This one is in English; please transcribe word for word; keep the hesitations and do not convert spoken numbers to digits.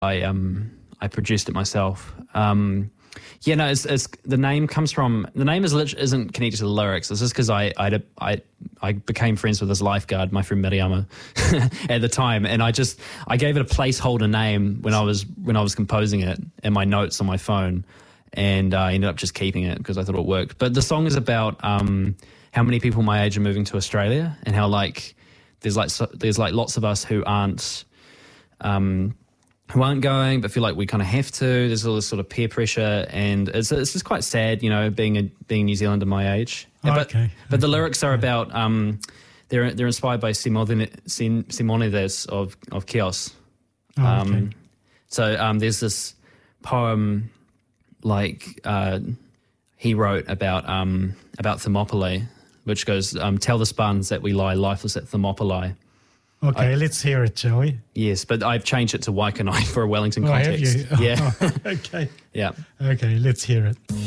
I um I produced it myself. Um, yeah, no, it's, it's the name comes from the name is lit- isn't connected to the lyrics. It's just because I I I I became friends with this lifeguard, my friend Miriama, at the time, and I just I gave it a placeholder name when I was when I was composing it in my notes on my phone, and I ended up just keeping it because I thought it worked. But the song is about um how many people my age are moving to Australia, and how like there's like so, there's like lots of us who aren't um. who aren't going but feel like we kind of have to. There's all this sort of peer pressure, and it's it's just quite sad, you know, being a being New Zealander my age. Oh, but okay. but okay. the lyrics are about um, they're they're inspired by Simone, Simonides of of Chios. Oh, okay. Um, so um, there's this poem like uh, he wrote about um, about Thermopylae, which goes, um, "Tell the Spartans that we lie lifeless at Thermopylae." Okay, I, let's hear it, shall we? Yes, but I've changed it to Waikanae for a Wellington Oh, have context. you? Yeah. okay. Yeah. Okay, let's hear it.